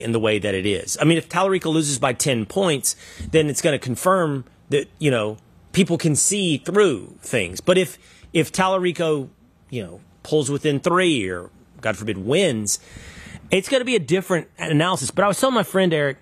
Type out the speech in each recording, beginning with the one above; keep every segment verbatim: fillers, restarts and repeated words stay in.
in the way that it is. I mean, if Tallarico loses by ten points, then it's going to confirm that, you know, people can see through things. But if if Tallarico, you know, pulls within three or, God forbid, wins, it's going to be a different analysis. But I was telling my friend Eric,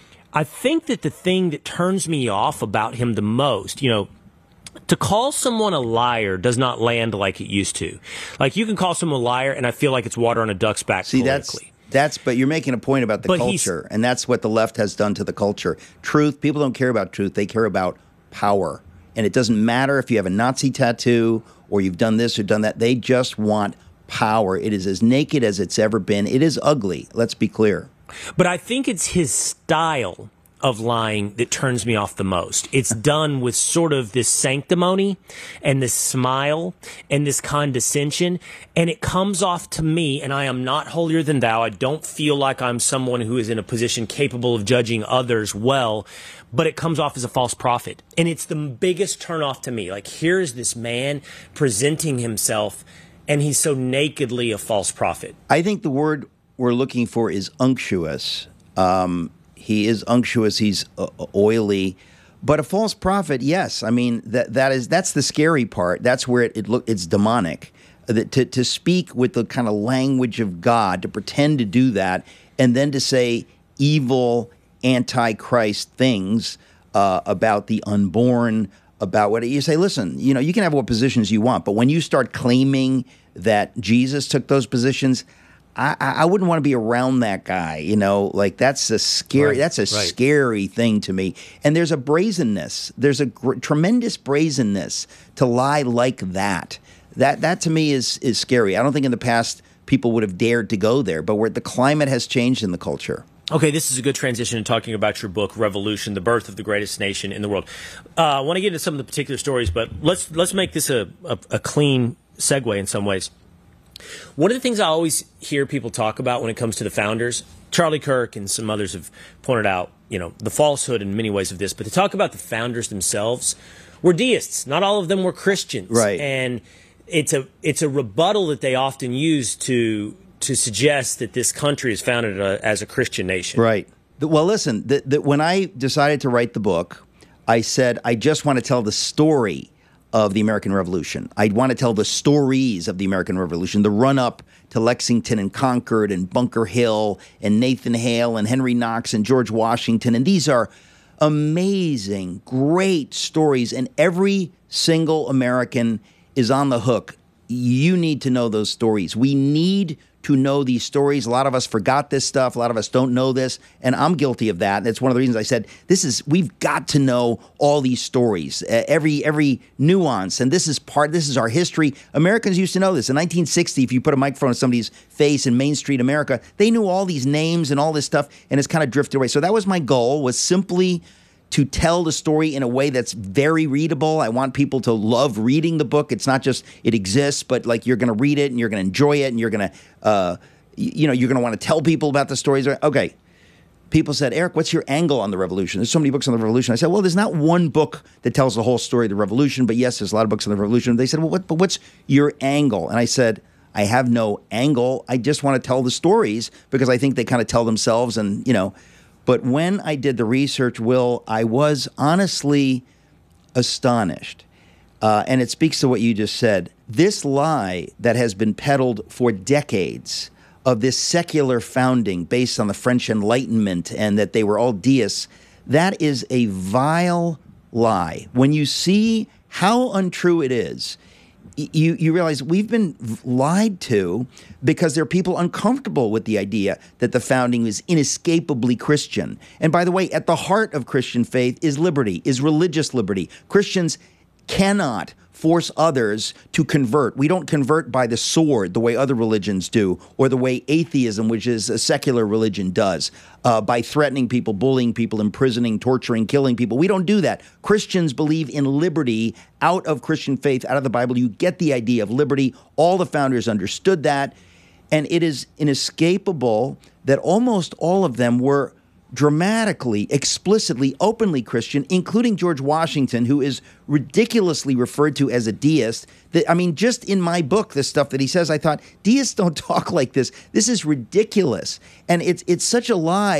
I think that the thing that turns me off about him the most, you know, to call someone a liar does not land like it used to. Like, you can call someone a liar, and I feel like it's water on a duck's back See, politically. That's, that's, but you're making a point about the But culture, and that's what the left has done to the culture. Truth, people don't care about truth. They care about power. And it doesn't matter if you have a Nazi tattoo or you've done this or done that. They just want power. It is as naked as it's ever been. It is ugly. Let's be clear. But I think it's his style of lying that turns me off the most. It's done with sort of this sanctimony and this smile and this condescension, and it comes off to me, and I am not holier than thou. I don't feel like I'm someone who is in a position capable of judging others well, but it comes off as a false prophet. And it's the biggest turnoff to me. Like, here's this man presenting himself, and he's so nakedly a false prophet. I think the word we're looking for is unctuous. Um, he is unctuous. He's uh, oily, but a false prophet. Yes, I mean that that is that's the scary part. That's where it, it look it's demonic. That to to speak with the kind of language of God, to pretend to do that, and then to say evil, antichrist things uh, about the unborn, about what you say. Listen, you know, you can have what positions you want, but when you start claiming that Jesus took those positions, I, I wouldn't want to be around that guy, you know, like that's a scary, right, that's a right. scary thing to me. And there's a brazenness, there's a gr- tremendous brazenness to lie like that. That that to me is is scary. I don't think in the past people would have dared to go there, but where the climate has changed in the culture. Okay, this is a good transition to talking about your book, Revolution: The Birth of the Greatest Nation in the World. Uh, I want to get into some of the particular stories, but let's let's make this a, a, a clean segue in some ways. One of the things I always hear people talk about when it comes to the founders, Charlie Kirk and some others have pointed out, you know, the falsehood in many ways of this, but to talk about the founders themselves were deists. Not all of them were Christians. Right. And it's a it's a rebuttal that they often use to to suggest that this country is founded uh, as a Christian nation. Right. Well, listen, the, the, when I decided to write the book, I said, I just want to tell the story of the American Revolution. I want to tell the stories of the American Revolution, the run-up to Lexington and Concord and Bunker Hill and Nathan Hale and Henry Knox and George Washington. And these are amazing, great stories, and every single American is on the hook. You need to know those stories. We need to know these stories. A lot of us forgot this stuff. A lot of us don't know this, and I'm guilty of that. That's one of the reasons I said this is. We've got to know all these stories, uh, every every nuance, and this is part. This is our history. Americans used to know this. In nineteen sixty, if you put a microphone on somebody's face in Main Street America, they knew all these names and all this stuff, and it's kind of drifted away. So that was my goal: was simply to tell the story in a way that's very readable. I want people to love reading the book. It's not just it exists, but like you're going to read it and you're going to enjoy it and you're going to, uh, you know, you're going to want to tell people about the stories. Okay. People said, Eric, what's your angle on the revolution? There's so many books on the revolution. I said, well, there's not one book that tells the whole story of the revolution, but yes, there's a lot of books on the revolution. They said, well, what, but what's your angle? And I said, I have no angle. I just want to tell the stories because I think they kind of tell themselves and, you know. But when I did the research, Will, I was honestly astonished. Uh, and it speaks to what you just said. This lie that has been peddled for decades of this secular founding based on the French Enlightenment and that they were all deists, that is a vile lie. When you see how untrue it is, You, you realize we've been lied to because there are people uncomfortable with the idea that the founding is inescapably Christian. And by the way, at the heart of Christian faith is liberty, is religious liberty. Christians cannot force others to convert. We don't convert by the sword the way other religions do, or the way atheism, which is a secular religion, does, uh, by threatening people, bullying people, imprisoning, torturing, killing people. We don't do that. Christians believe in liberty out of Christian faith, out of the Bible. You get the idea of liberty. All the founders understood that. And it is inescapable that almost all of them were dramatically, explicitly, openly Christian, including George Washington, who is ridiculously referred to as a deist. That, I mean, just in my book, the stuff that he says, I thought, deists don't talk like this. This is ridiculous. And it's it's such a lie.